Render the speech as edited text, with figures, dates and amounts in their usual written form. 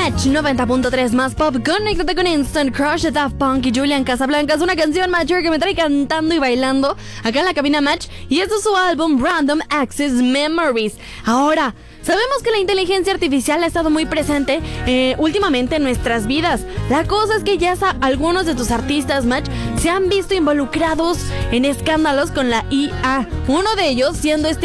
Match 90.3 más pop. Conéctate con Instant Crush de Daft Punk y Julian Casablancas. Una canción mayor que me trae cantando y bailando acá en la cabina Match. Y esto es su álbum Random Access Memories. Ahora, sabemos que la inteligencia artificial ha estado muy presente últimamente en nuestras vidas. La cosa es que ya algunos de tus artistas, Match, se han visto involucrados en escándalos con la IA. Uno de ellos siendo este